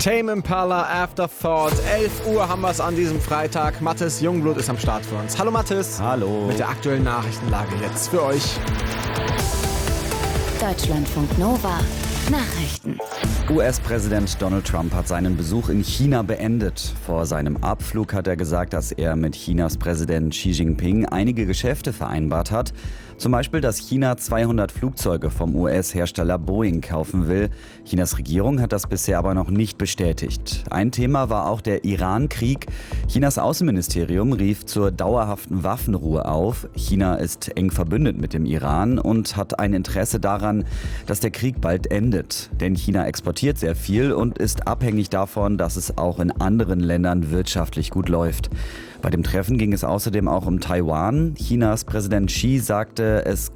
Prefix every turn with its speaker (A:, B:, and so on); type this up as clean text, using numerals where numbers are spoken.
A: Tame Impala, Afterthought. 11 Uhr haben wir es an diesem Freitag. Mathis Jungblut ist am Start für uns. Hallo Mathis.
B: Hallo.
A: Mit der aktuellen Nachrichtenlage jetzt für euch.
C: Deutschlandfunk Nova. Nachrichten.
B: US-Präsident Donald Trump hat seinen Besuch in China beendet. Vor seinem Abflug hat er gesagt, dass er mit Chinas Präsident Xi Jinping einige Geschäfte vereinbart hat. Zum Beispiel, dass China 200 Flugzeuge vom US-Hersteller Boeing kaufen will. Chinas Regierung hat das bisher aber noch nicht bestätigt. Ein Thema war auch der Iran-Krieg. Chinas Außenministerium rief zur dauerhaften Waffenruhe auf. China ist eng verbündet mit dem Iran und hat ein Interesse daran, dass der Krieg bald endet. Denn China exportiert sehr viel und ist abhängig davon, dass es auch in anderen Ländern wirtschaftlich gut läuft. Bei dem Treffen ging es außerdem auch um Taiwan. Chinas Präsident Xi sagte, es